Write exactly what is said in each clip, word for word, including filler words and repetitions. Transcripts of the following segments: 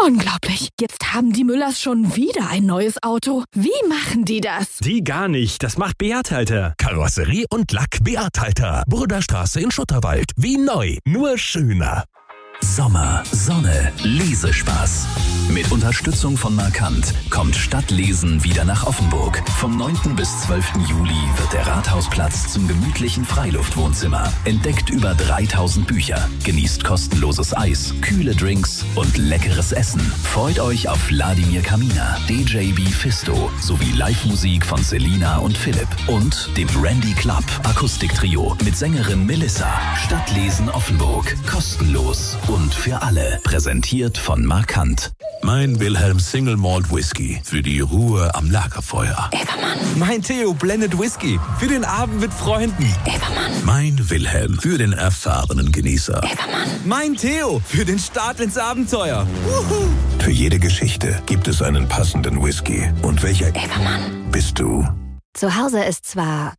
Unglaublich. Jetzt haben die Müllers schon wieder ein neues Auto. Wie machen die das? Die gar nicht. Das macht Beat-Halter. Karosserie und Lack Beat-Halter. Burderstraße in Schutterwald. Wie neu, nur schöner. Sommer, Sonne, Lesespaß. Mit Unterstützung von Markant kommt Stadtlesen wieder nach Offenburg. Vom neunten bis zwölften Juli wird der Rathausplatz zum gemütlichen Freiluftwohnzimmer. Entdeckt über dreitausend Bücher, genießt kostenloses Eis, kühle Drinks und leckeres Essen. Freut euch auf Wladimir Kamina, D J B Fisto sowie Live-Musik von Selina und Philipp und dem Randy Club Akustiktrio mit Sängerin Melissa. Stadtlesen Offenburg, kostenlos und für alle. Präsentiert von Markant. Mein Wilhelm Single Malt Whisky für die Ruhe am Lagerfeuer. Evermann. Mein Theo Blended Whisky für den Abend mit Freunden. Evermann. Mein Wilhelm für den erfahrenen Genießer. Evermann. Mein Theo für den Start ins Abenteuer. Wuhu. Für jede Geschichte gibt es einen passenden Whisky. Und welcher Evermann. bist du? Zu Hause ist zwar...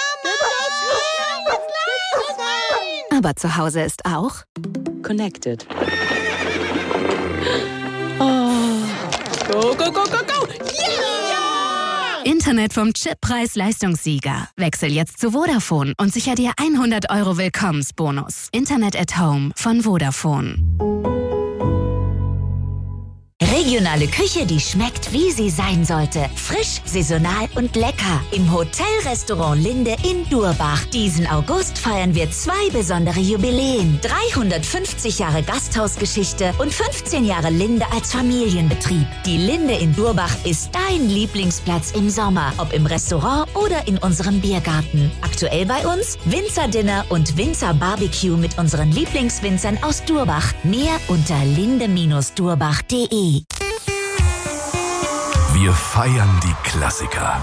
Aber zu Hause ist auch... Connected. Oh. Go, go, go, go, go! Yeah! Internet vom Chip Preis-Leistungssieger. Wechsel jetzt zu Vodafone und sicher dir hundert Euro Willkommensbonus. Internet at Home von Vodafone. Regionale Küche, die schmeckt, wie sie sein sollte. Frisch, saisonal und lecker. Im Hotelrestaurant Linde in Durbach. Diesen August feiern wir zwei besondere Jubiläen. dreihundertfünfzig Jahre Gasthausgeschichte und fünfzehn Jahre Linde als Familienbetrieb. Die Linde in Durbach ist dein Lieblingsplatz im Sommer. Ob im Restaurant oder in unserem Biergarten. Aktuell bei uns Winzerdinner und Winzerbarbecue mit unseren Lieblingswinzern aus Durbach. Mehr unter linde Bindestrich durbach punkt de. Wir feiern die Klassiker.